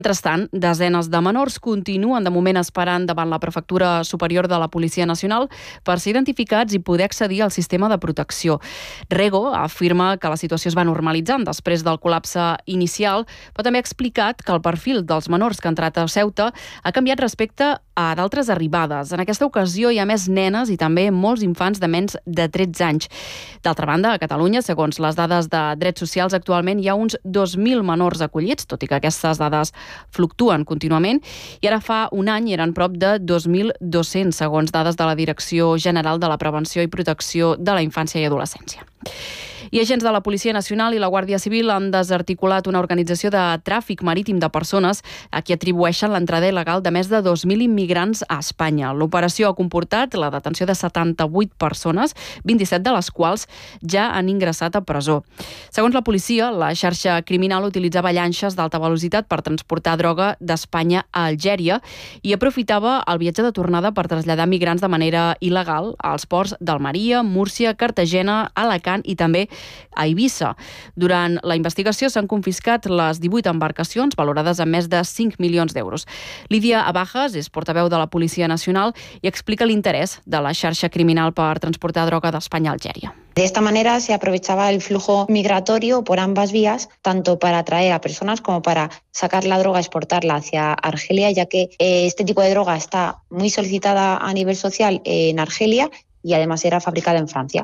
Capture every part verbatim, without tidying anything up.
Mentrestant, desenes de menors continuen de moment esperant davant la Prefectura Superior de la Policia Nacional per ser identificats i poder accedir al sistema de protecció. Rego afirma que la situació es va normalitzant després del col·lapse inicial, però també ha explicat que el perfil dels menors que han entrat a Ceuta ha canviat respecte a d'altres arribades. En aquesta ocasió hi ha més nenes i també molts infants de menys de tretze anys. D'altra banda, a Catalunya, segons les dades de Drets Socials, actualment hi ha uns dos mil menors acollits, tot i que aquestes dades fluctuen contínuament, i ara fa un any eren prop de dos mil dos-cents, segons dades de la Direcció General de la Prevenció i Protecció de la Infància i Adolescència. I agents de la Policia Nacional i la Guàrdia Civil han desarticulat una organització de tràfic marítim de persones a qui atribueixen l'entrada il·legal de més de dos mil immigrants a Espanya. L'operació ha comportat la detenció de setanta-vuit persones, vint-i-set de les quals ja han ingressat a presó. Segons la policia, la xarxa criminal utilitzava llanxes d'alta velocitat per transportar droga d'Espanya a Algèria i aprofitava el viatge de tornada per traslladar migrants de manera il·legal als ports d'Almeria, Múrcia, Cartagena, Alacant i també a Eivissa. Durant la investigació s'han confiscat les divuit embarcacions valorades en més de cinc milions d'euros. Lídia Abajas és portaveu de la Policia Nacional i explica l'interès de la xarxa criminal per transportar droga d'Espanya a Algèria. De esta manera se aprovechaba el flujo migratorio por ambas vías, tanto para atraer a personas como para sacar la droga, exportarla hacia Argelia, ya que eh, este tipo de droga está muy solicitada a nivel social en Argelia y además era fabricada en Francia.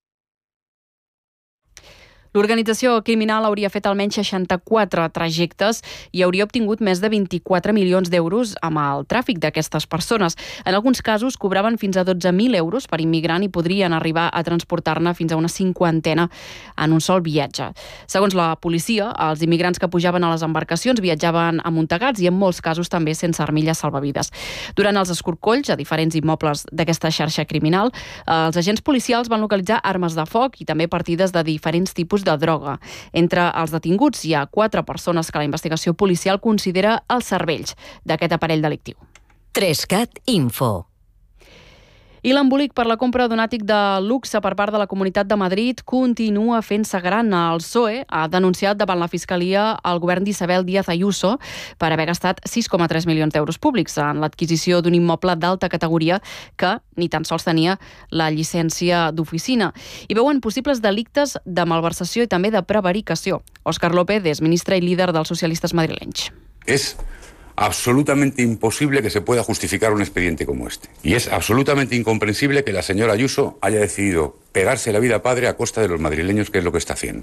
L'organització criminal hauria fet almenys seixanta-quatre trajectes i hauria obtingut més de vint-i-quatre milions d'euros amb el tràfic d'aquestes persones. En alguns casos cobraven fins a dotze mil euros per immigrant i podrien arribar a transportar-ne fins a una cinquantena en un sol viatge. Segons la policia, els immigrants que pujaven a les embarcacions viatjaven amuntegats i en molts casos també sense armilles salvavides. Durant els escorcolls a diferents immobles d'aquesta xarxa criminal, els agents policials van localitzar armes de foc i també partides de diferents tipus de droga. Entre els detinguts hi ha quatre persones que la investigació policial considera els cervells d'aquest aparell delictiu. Trescat Info. I l'embolic per la compra d'un àtic de luxe per part de la Comunitat de Madrid continua fent-se gran. El P S O E ha denunciat davant la Fiscalia el govern d'Isabel Díaz Ayuso per haver gastat sis coma tres milions d'euros públics en l'adquisició d'un immoble d'alta categoria que ni tan sols tenia la llicència d'oficina. I veuen possibles delictes de malversació i també de prevaricació. Òscar López és ministre i líder dels socialistes madrilenys. És absolutamente imposible que se pueda justificar un expediente como este. Y es absolutamente incomprensible que la señora Ayuso haya decidido pegarse la vida padre a costa de los madrileños, que es lo que está haciendo.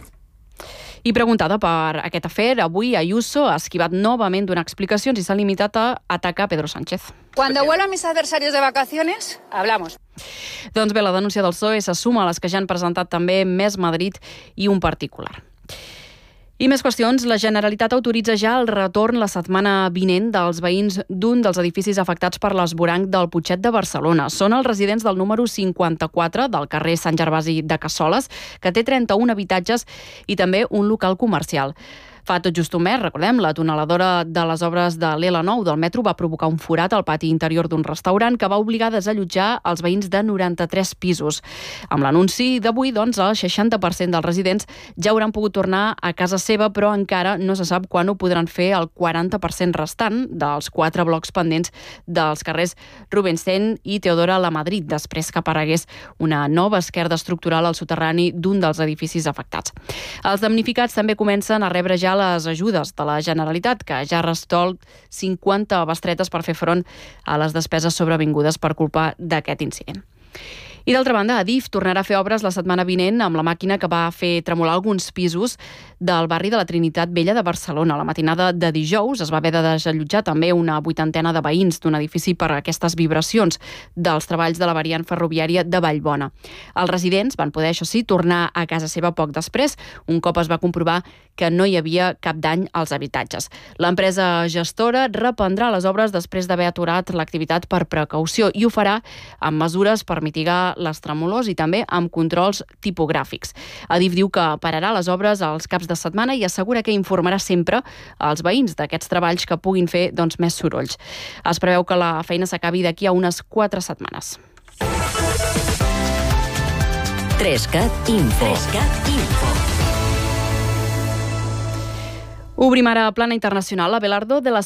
I preguntada per aquest afer, avui Ayuso ha esquivat novament donar explicacions i s'ha limitat a atacar Pedro Sánchez. Cuando vuelvan mis adversarios de vacaciones, hablamos. Doncs bé, la denúncia del P S O E se suma a les que ja han presentat també Més Madrid i Un Particular. I més qüestions. La Generalitat autoritza ja el retorn la setmana vinent dels veïns d'un dels edificis afectats per l'esvoranc del Putxet de Barcelona. Són els residents del número cinquanta-quatre del carrer Sant Gervasi de Cassoles, que té trenta-un habitatges i també un local comercial. Fa tot just un mes, recordem, la tuneladora de les obres de l'L nou del metro va provocar un forat al pati interior d'un restaurant que va obligar a desallotjar els veïns de noranta-tres pisos. Amb l'anunci d'avui, doncs, el seixanta per cent dels residents ja hauran pogut tornar a casa seva, però encara no se sap quan ho podran fer el quaranta per cent restant dels quatre blocs pendents dels carrers Rubinstein i Teodora Lamadrid, després que aparegués una nova esquerda estructural al soterrani d'un dels edificis afectats. Els damnificats també comencen a rebre ja les ajudes de la Generalitat, que ja ha restolt cinquanta bestretes per fer front a les despeses sobrevingudes per culpa d'aquest incident. I d'altra banda, Adif tornarà a fer obres la setmana vinent amb la màquina que va fer tremolar alguns pisos del barri de la Trinitat Vella de Barcelona. La matinada de dijous es va haver de desallotjar també una vuitantena de veïns d'un edifici per aquestes vibracions dels treballs de la variant ferroviària de Vallbona. Els residents van poder, això sí, tornar a casa seva poc després, un cop es va comprovar que no hi havia cap dany als habitatges. L'empresa gestora reprendrà les obres després d'haver aturat l'activitat per precaució i ho farà amb mesures per mitigar les tremolors i també amb controls tipogràfics. Adif diu que pararà les obres als caps de setmana i assegura que informarà sempre als veïns d'aquests treballs que puguin fer doncs, més sorolls. Es preveu que la feina s'acabi d'aquí a unes quatre setmanes. Trescat Info. Trescat Info. Obrim ara plana internacional. Abelardo de la